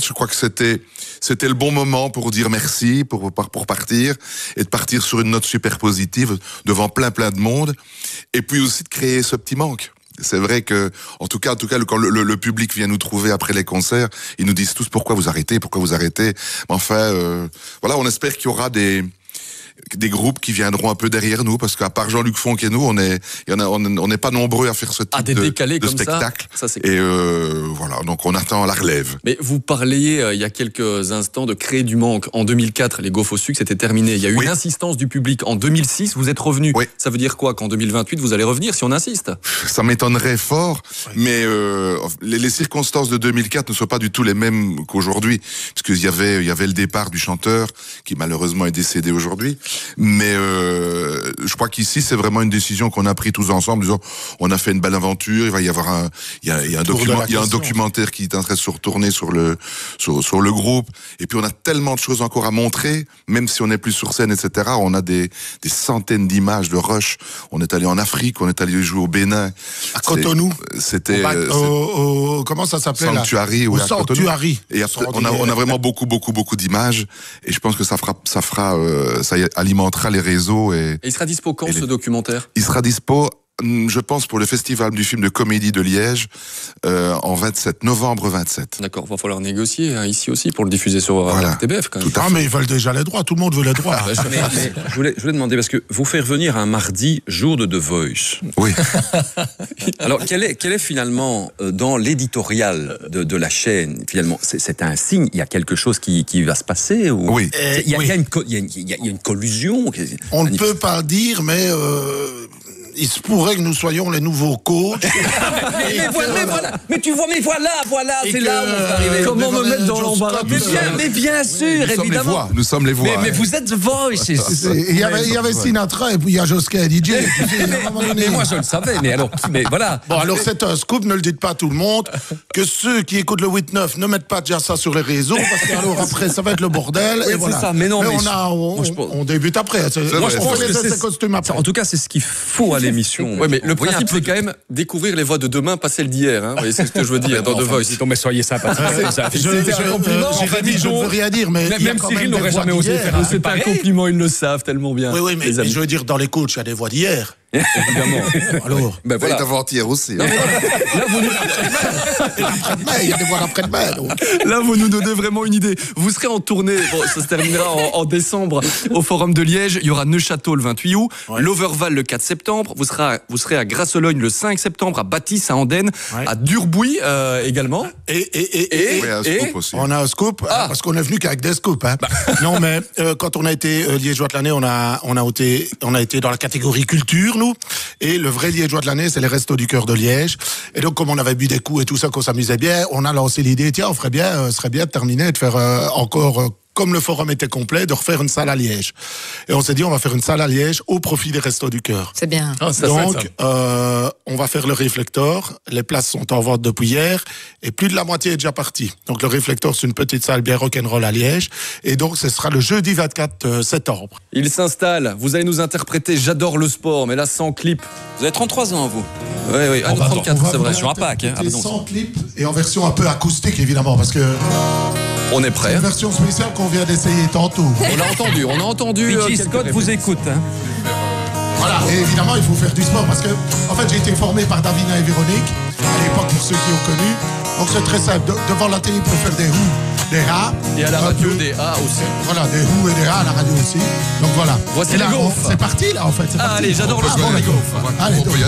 Je crois que c'était le bon moment pour dire merci, pour partir, et de partir sur une note super positive devant plein de monde, et puis aussi de créer ce petit manque. C'est vrai que, en tout cas, quand le public vient nous trouver après les concerts, ils nous disent tous pourquoi vous arrêtez. Mais enfin, voilà, on espère qu'il y aura des groupes qui viendront un peu derrière nous, parce qu'à part Jean-Luc Fonck et nous, on n'est pas nombreux à faire ce type de spectacle. Ça, c'est et voilà, donc on attend la relève. Mais vous parliez il y a quelques instants de créer du manque. En 2004, les Gaufres au sucre, c'était terminé. Il y a eu une insistance du public. En 2006, vous êtes revenu. Oui. Ça veut dire quoi, qu'en 2028, vous allez revenir si on insiste? Ça m'étonnerait fort, mais les circonstances de 2004 ne sont pas du tout les mêmes qu'aujourd'hui, parce qu'il y avait le départ du chanteur qui malheureusement est décédé aujourd'hui. Mais je crois qu'ici c'est vraiment une décision qu'on a prise tous ensemble, disant on a fait une belle aventure, il va y avoir il y a un documentaire qui est en train de se retourner sur le groupe, et puis on a tellement de choses encore à montrer, même si on n'est plus sur scène, etc. On a des centaines d'images de rush. On est allé en Afrique, on est allé jouer au Bénin, à Cotonou. C'était comment ça s'appelait Sanctuary, là? Au Sanctuary. Et après, on a vraiment beaucoup d'images, et je pense que ça alimentera les réseaux. Et il sera dispo quand, ce documentaire? Il sera dispo, je pense, pour le Festival du film de comédie de Liège, en novembre 27. D'accord, il va falloir négocier ici aussi pour le diffuser sur RTBF quand même. Mais ils veulent déjà les droits, tout le monde veut les droits. Mais je voulais demander, parce que vous faites revenir un mardi, jour de The Voice. Oui. Alors, quel est finalement, dans l'éditorial de la chaîne, finalement, c'est un signe, il y a quelque chose qui va se passer ou... Oui. Il y a une collusion. On ne peut pas le dire, mais... il se pourrait que nous soyons les nouveaux coachs. Mais tu vois, voilà, c'est là où on va arriver. Comment me mettre dans l'embarras? Mais bien sûr, évidemment. Nous sommes les voix. Mais vous êtes The Voice. Il y avait Sinatra et puis il y a Josquin et DJ. Mais moi je le savais, mais voilà. Bon, alors c'est un scoop, ne le dites pas à tout le monde, que ceux qui écoutent le 8-9 ne mettent pas déjà ça sur les réseaux, parce que alors après ça va être le bordel. Oui, et voilà. C'est ça, mais non, on débute après. Moi je pense que c'est costumes après. En tout cas, c'est ce qu'il faut à l'émission. Oui, mais le principe, c'est quand même découvrir les voix de demain, pas celles d'hier. Vous voyez, c'est ce que je veux dire dans The Voice. Mais soyez sympathique. C'était un compliment. Jérémy, je ne veux rien dire, mais il y a quand même des voix d'hier. C'est un compliment, ils le savent tellement bien. Oui, mais je veux dire, dans les coachs, il y a des voix d'hier. Évidemment. Alors, voilà. D'avant-hier aussi. Là, il y a des voix d'après-demain. Là, vous nous donnez vraiment une idée. Vous serez en tournée, ça se terminera en décembre au Forum de Liège. Il y aura Neuchâtel le 28 août, l'Overval le 4 septembre. Vous serez à Grasse-Logne le 5 septembre, à Bâtisse, à Andenne, à Durbouy également. Et un scoop aussi. On a un scoop, parce qu'on est venu qu'avec des scoops. Non, mais quand on a été liégeois de l'année, on a été dans la catégorie culture, nous. Et le vrai liégeois de l'année, c'est les Restos du Cœur de Liège. Et donc, comme on avait bu des coups et tout ça, qu'on s'amusait bien, on a lancé l'idée, tiens, serait bien de terminer, de faire encore... comme le forum était complet, de refaire une salle à Liège. Et on s'est dit, on va faire une salle à Liège au profit des Restos du Cœur. C'est bien. Donc, on va faire le Réflector. Les places sont en vente depuis hier et plus de la moitié est déjà partie. Donc, le Réflector, c'est une petite salle bien rock'n'roll à Liège. Et donc, ce sera le jeudi 24 septembre. Il s'installe. Vous allez nous interpréter J'adore le sport, mais là, sans clip. Vous avez 33 ans, vous? Oui. 34, c'est vrai. Sur un pack. Sans clip et en version un peu acoustique, évidemment, parce que... On est prêt. C'est une version spéciale qu'on vient d'essayer tantôt. On a entendu. P.J. Scott vous écoute. Voilà, et évidemment, il faut faire du sport parce que, en fait, j'ai été formé par Davina et Véronique, à l'époque, pour ceux qui ont connu. Donc, c'est très simple. Devant la télé, il peut faire des roues, des rats. Et à la radio, des A aussi. Voilà, des roues et des rats à la radio aussi. Donc, voilà. Voici les gaufres. C'est parti, là, en fait. Allez, j'adore le sport, les gaufres. Allez, donc.